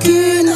lagune.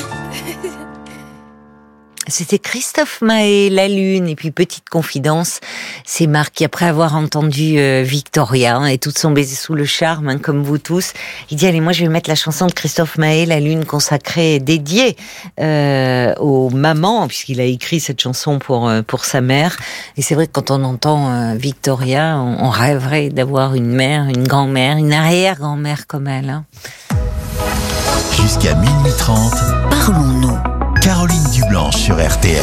C'était Christophe Maé, La Lune. Et puis, petite confidence, c'est Marc qui, après avoir entendu Victoria et toute son baiser sous le charme, comme vous tous, il dit, allez, moi je vais mettre la chanson de Christophe Maé, La Lune, consacrée, dédiée aux mamans, puisqu'il a écrit cette chanson pour sa mère. Et c'est vrai que quand on entend Victoria, on rêverait d'avoir une mère, une grand-mère, une arrière-grand-mère comme elle. Jusqu'à 12h30, parlons-nous. Caroline Dublanche sur RTL.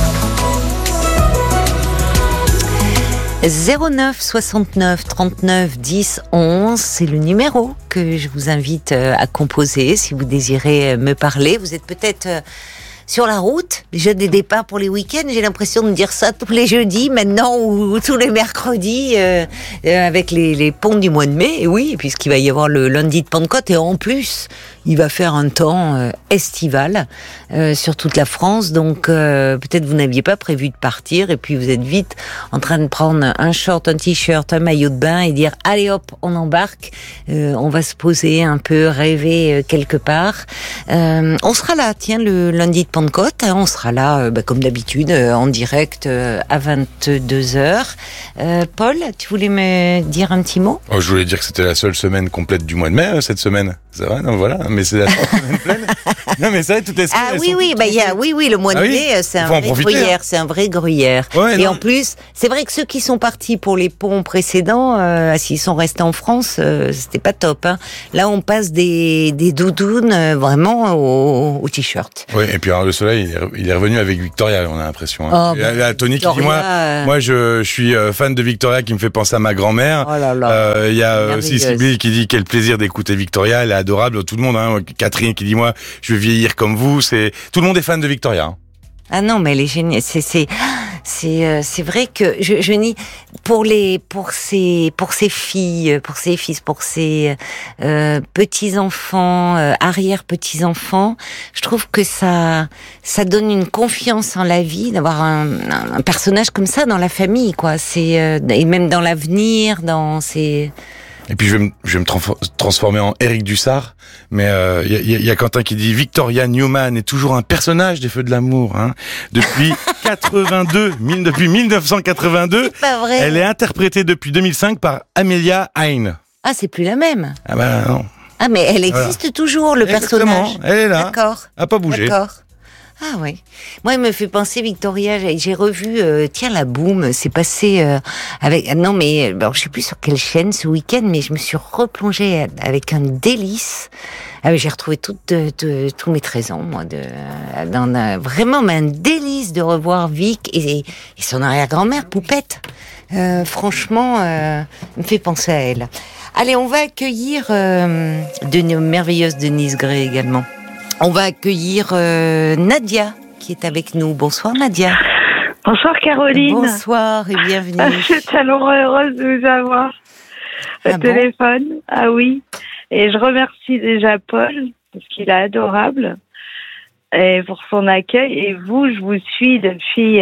09 69 39 10 11, c'est le numéro que je vous invite à composer si vous désirez me parler. Vous êtes peut-être sur la route, déjà des départs pour les week-ends. J'ai l'impression de dire ça tous les jeudis maintenant ou tous les mercredis avec les ponts du mois de mai. Et oui, puisqu'il va y avoir le lundi de Pentecôte et en plus il va faire un temps estival sur toute la France. Donc peut-être vous n'aviez pas prévu de partir et puis vous êtes vite en train de prendre un short, un t-shirt, un maillot de bain et dire allez hop, on embarque, on va se poser un peu, rêver quelque part. On sera là, tiens, le lundi de Pentecôte, hein, on sera là comme d'habitude en direct à 22h. Paul, tu voulais me dire un petit mot ? Je voulais dire que c'était la seule semaine complète du mois de mai cette semaine. C'est vrai, non, voilà, mais c'est la seule semaine pleine. Non, mais c'est vrai, toutes les semaines. Ah oui, le mois de mai, c'est un vrai gruyère, c'est un vrai gruyère. Ouais, et en plus, c'est vrai que ceux qui sont partis pour les ponts précédents, s'ils sont restés en France, c'était pas top. Hein. Là, on passe des doudounes vraiment au t-shirt. Oui, et puis alors, le soleil, il est revenu avec Victoria, on a l'impression. Hein. Oh, il y a Tony qui dit moi, je suis fan de Victoria qui me fait penser à ma grand-mère. Oh là là. Il y a aussi Sylvie qui dit quel plaisir d'écouter Victoria, elle est adorable, tout le monde. Hein. Catherine qui dit moi, je veux vieillir comme vous. Tout le monde est fan de Victoria. Hein. Ah non, mais elle est géniale. C'est vrai que je nie pour ses filles, pour ses fils, pour ses petits enfants, arrière petits enfants. Je trouve que ça donne une confiance en la vie d'avoir un personnage comme ça dans la famille, quoi. Et même dans l'avenir, dans ces. Et puis je vais me transformer en Éric Dussard, mais il y a Quentin qui dit Victoria Newman est toujours un personnage des Feux de l'amour, hein. Depuis 1982, pas vrai. Elle est interprétée depuis 2005 par Amelia Hain. Ah, c'est plus la même. Ah bah non. Ah mais elle existe toujours, le personnage. Elle est là. D'accord. Elle a pas bougé. D'accord. Ah oui. Moi, il me fait penser Victoria. J'ai revu, la Boom. C'est passé avec. Non, mais alors, je sais plus sur quelle chaîne ce week-end, mais je me suis replongée avec un délice. J'ai retrouvé tous mes 13 ans, moi, vraiment un délice de revoir Vic et son arrière-grand-mère Poupette. Franchement, me fait penser à elle. Allez, on va accueillir de merveilleuse Denise Gray également. On va accueillir Nadia qui est avec nous. Bonsoir Nadia. Bonsoir Caroline. Bonsoir et bienvenue. Je suis tellement heureuse de vous avoir au téléphone. Ah oui. Et je remercie déjà Paul parce qu'il est adorable et pour son accueil. Et vous, je vous suis depuis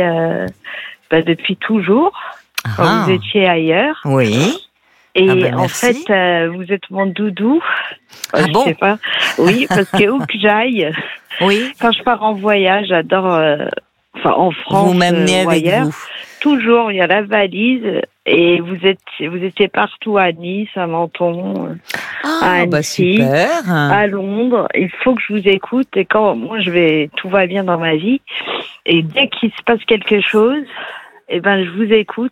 toujours quand vous étiez ailleurs. Oui. Et en fait, vous êtes mon doudou. Ah bon ? Je sais pas. Oui, parce que où que j'aille, quand je pars en voyage, j'adore. En France, vous m'amenez avec ailleurs, vous. Toujours, il y a la valise et vous étiez partout à Nice, à Menton, à Annecy, super. À Londres. Il faut que je vous écoute et quand moi tout va bien dans ma vie et dès qu'il se passe quelque chose, je vous écoute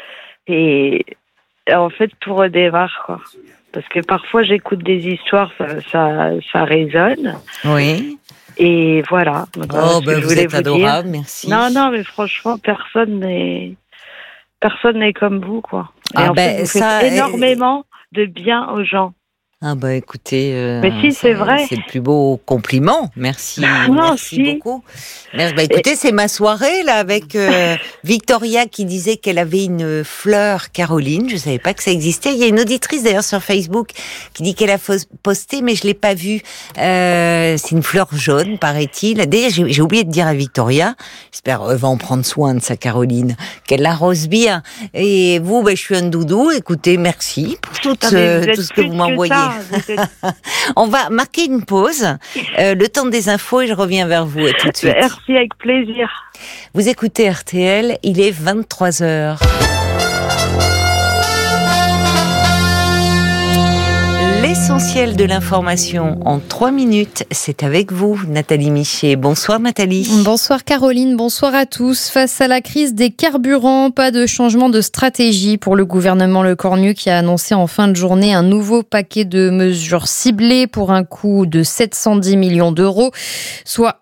et en fait, tout redémarre, quoi. Parce que parfois, j'écoute des histoires, ça résonne. Oui. Et voilà. Vous êtes adorable, merci. Non, mais franchement, personne n'est comme vous, quoi. Et en fait, vous faites énormément de bien aux gens. Ah écoutez, mais si, c'est vrai. C'est le plus beau compliment. Merci, merci beaucoup. Écoutez, c'est ma soirée là avec Victoria qui disait qu'elle avait une fleur Caroline. Je savais pas que ça existait. Il y a une auditrice d'ailleurs sur Facebook qui dit qu'elle a posté, mais je l'ai pas vue. C'est une fleur jaune, paraît-il. D'ailleurs, j'ai oublié de dire à Victoria. J'espère qu'elle va en prendre soin de sa Caroline, qu'elle l'arrose bien. Et vous, je suis un doudou. Écoutez, merci pour tout ce que vous m'envoyez. On va marquer une pause, le temps des infos et je reviens vers vous tout de suite. Merci, avec plaisir. Vous écoutez RTL, il est 23h. L'essentiel de l'information en 3 minutes, c'est avec vous, Nathalie Michet. Bonsoir Nathalie. Bonsoir Caroline, bonsoir à tous. Face à la crise des carburants, pas de changement de stratégie pour le gouvernement Le Cornu qui a annoncé en fin de journée un nouveau paquet de mesures ciblées pour un coût de 710 millions d'euros, soit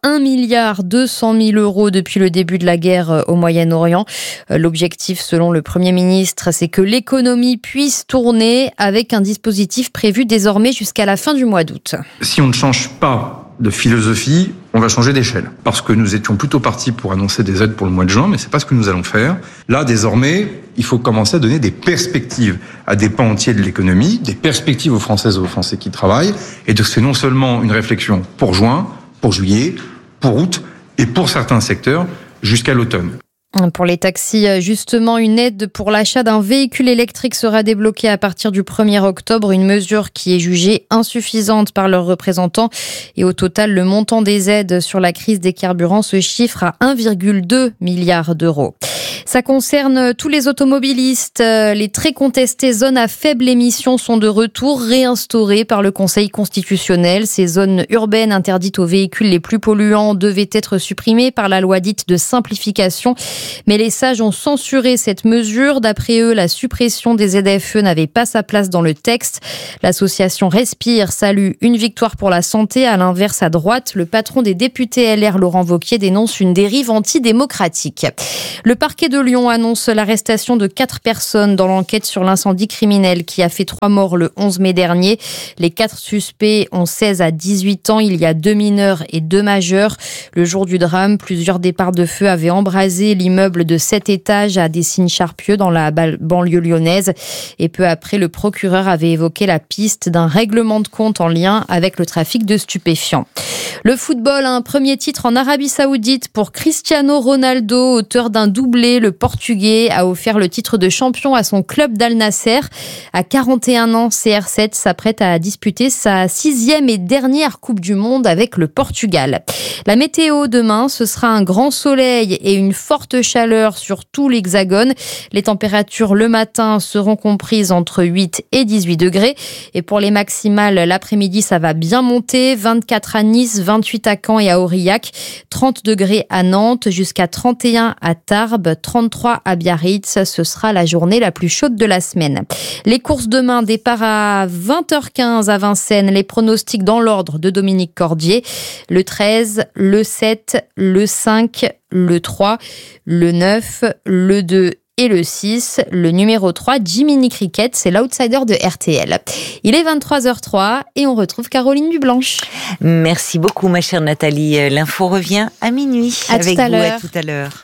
1,2 milliard depuis le début de la guerre au Moyen-Orient. L'objectif, selon le Premier ministre, c'est que l'économie puisse tourner avec un dispositif prévu désormais jusqu'à la fin du mois d'août. Si on ne change pas de philosophie, on va changer d'échelle. Parce que nous étions plutôt partis pour annoncer des aides pour le mois de juin, mais c'est pas ce que nous allons faire. Là, désormais, il faut commencer à donner des perspectives à des pans entiers de l'économie, des perspectives aux Françaises et aux Français qui travaillent, et de c'est non seulement une réflexion pour juin, pour juillet, pour août, et pour certains secteurs, jusqu'à l'automne. Pour les taxis, justement, une aide pour l'achat d'un véhicule électrique sera débloquée à partir du 1er octobre, une mesure qui est jugée insuffisante par leurs représentants. Et au total, le montant des aides sur la crise des carburants se chiffre à 1,2 milliard d'euros. Ça concerne tous les automobilistes. Les très contestées zones à faible émission sont de retour, réinstaurées par le Conseil constitutionnel. Ces zones urbaines interdites aux véhicules les plus polluants devaient être supprimées par la loi dite de simplification. Mais les sages ont censuré cette mesure. D'après eux, la suppression des ZFE n'avait pas sa place dans le texte. L'association Respire salue une victoire pour la santé. À l'inverse, à droite, le patron des députés LR, Laurent Wauquiez, dénonce une dérive antidémocratique. Le parquet de Lyon annonce l'arrestation de 4 personnes dans l'enquête sur l'incendie criminel qui a fait 3 morts le 11 mai dernier. Les 4 suspects ont 16 à 18 ans. Il y a 2 mineurs et 2 majeurs. Le jour du drame, plusieurs départs de feu avaient embrasé l'immeuble de 7 étages à Dessines-Charpieu dans la banlieue lyonnaise. Et peu après, le procureur avait évoqué la piste d'un règlement de compte en lien avec le trafic de stupéfiants. Le football, un premier titre en Arabie Saoudite pour Cristiano Ronaldo, auteur d'un doublé. Le Portugais a offert le titre de champion à son club d'Al Nasser. À 41 ans, CR7 s'apprête à disputer sa 6e et dernière Coupe du Monde avec le Portugal. La météo demain, ce sera un grand soleil et une forte chaleur sur tout l'Hexagone. Les températures le matin seront comprises entre 8 et 18 degrés. Et pour les maximales, l'après-midi, ça va bien monter. 24 à Nice, 28 à Caen et à Aurillac, 30 degrés à Nantes, jusqu'à 31 à Tarbes, 33 à Biarritz. Ce sera la journée la plus chaude de la semaine. Les courses demain, départ à 20h15 à Vincennes. Les pronostics dans l'ordre de Dominique Cordier. Le 13, le 7, le 5, le 3, le 9, le 2 et le 6. Le numéro 3, Jiminy Cricket, c'est l'outsider de RTL. Il est 23h03 et on retrouve Caroline Dublanche. Merci beaucoup ma chère Nathalie. L'info revient à minuit avec vous. À tout à l'heure.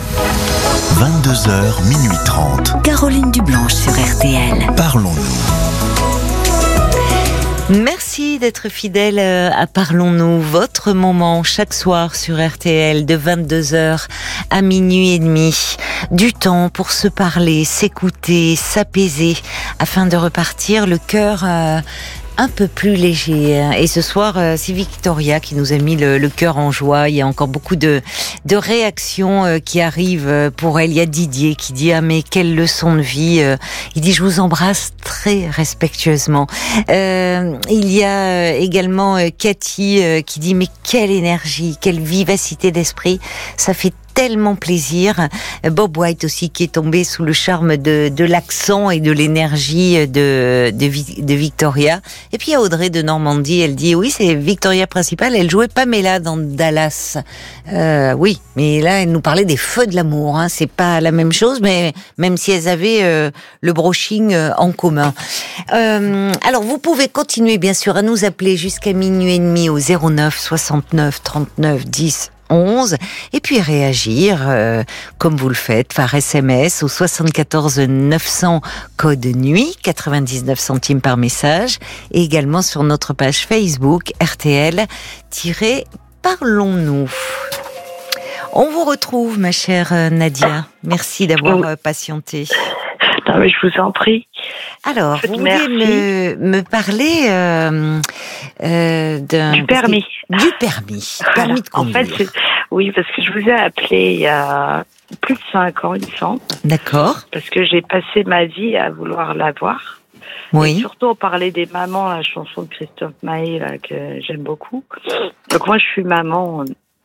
22h, minuit 30. Caroline Dublanche sur RTL. Parlons-nous. Merci d'être fidèle à Parlons-nous, votre moment chaque soir sur RTL de 22h à minuit et demi. Du temps pour se parler, s'écouter, s'apaiser afin de repartir le cœur un peu plus léger. Et ce soir, c'est Victoria qui nous a mis le cœur en joie. Il y a encore beaucoup de réactions qui arrivent pour elle. Il y a Didier qui dit « Ah mais quelle leçon de vie !» Il dit « Je vous embrasse très respectueusement ». Il y a également Cathy qui dit « Mais quelle énergie, quelle vivacité d'esprit ! Ça fait tellement plaisir ». Bob White aussi qui est tombé sous le charme de l'accent et de l'énergie de Victoria. Et puis il y a Audrey de Normandie, elle dit oui, c'est Victoria principale, elle jouait Pamela dans Dallas. Oui, mais là elle nous parlait des feux de l'amour, hein. C'est pas la même chose, mais même si elles avaient le brushing en commun. Alors vous pouvez continuer bien sûr à nous appeler jusqu'à minuit et demi au 09 69 39 10 11 et puis réagir comme vous le faites par SMS au 74 900 code nuit 99 centimes par message et également sur notre page Facebook RTL-Parlons-nous. On vous retrouve ma chère Nadia. Merci d'avoir patienté. Non, mais je vous en prie. Alors, vous vouliez Merci. me parler Du permis. Du permis. Permis de En conduire. fait, oui, parce que je vous ai appelé il y a plus de 5 ans, il me semble, D'accord. parce que j'ai passé ma vie à vouloir l'avoir. Et Oui. surtout, on parlait des mamans, la chanson de Christophe Maé, là, que j'aime beaucoup. Donc moi, je suis maman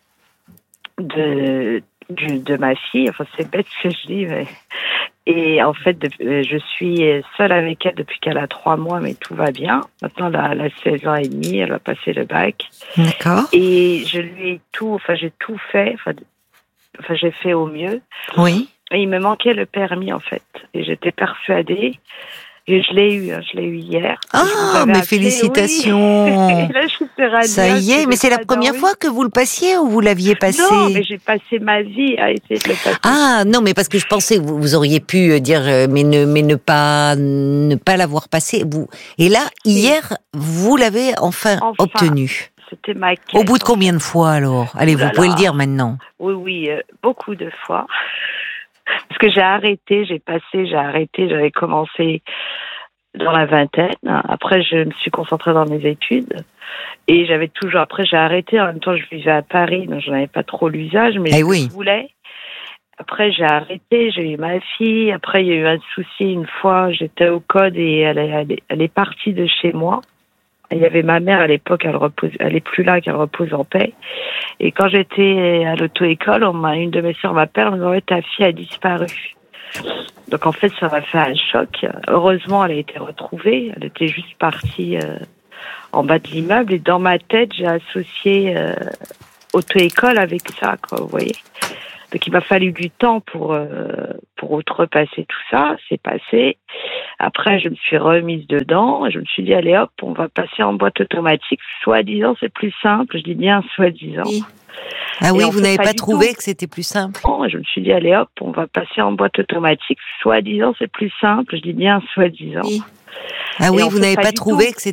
de ma fille. Enfin, c'est bête ce que je dis, mais... Et en fait, je suis seule avec elle depuis qu'elle a 3 mois, mais tout va bien. Maintenant, elle a 16 ans et demi, elle va passer le bac. D'accord. Et je lui ai j'ai tout fait. Enfin, j'ai fait au mieux. Oui. Et il me manquait le permis, en fait. Et j'étais persuadée. Et je l'ai eu hier. Je vous Ah, avais mais appelé, félicitations. oui. Et là, je suis sur radio, Ça y est, mais c'est la première fois que vous le passiez ou vous l'aviez passé? Non, mais j'ai passé ma vie à essayer de le passer. Ah non, mais parce que je pensais que vous auriez pu dire mais ne pas l'avoir passé. Et là, hier, vous l'avez enfin obtenu. C'était ma quête. Au bout de combien de fois alors? Allez, vous pouvez le dire maintenant. Oui, beaucoup de fois. Parce que j'ai arrêté, j'avais commencé dans la vingtaine. Après, je me suis concentrée dans mes études. Et après, j'ai arrêté. En même temps, je vivais à Paris, donc je n'avais pas trop l'usage, mais je voulais. Après, j'ai arrêté, j'ai eu ma fille. Après, il y a eu un souci une fois, j'étais au code et elle est partie de chez moi. Il y avait ma mère à l'époque, elle est plus là, qu'elle repose en paix. Et quand j'étais à l'auto-école, une de mes sœurs m'appelle en me disant ouais, ta fille a disparu. Donc en fait, ça m'a fait un choc. Heureusement, elle a été retrouvée. Elle était juste partie en bas de l'immeuble. Et dans ma tête, j'ai associé auto-école avec ça, quoi, vous voyez. Donc il m'a fallu du temps pour outrepasser tout ça. C'est passé. Après, je me suis remise dedans. Je me suis dit, allez hop, on va passer en boîte automatique. Soi-disant, c'est plus simple. Je dis bien soi-disant. Oui. Ah oui, vous n'avez pas trouvé que c'était plus simple? Je me suis dit, allez hop, on va passer en boîte automatique. Soi-disant, c'est plus simple. Je dis bien soi-disant. Oui. Ah oui, vous n'avez pas trouvé que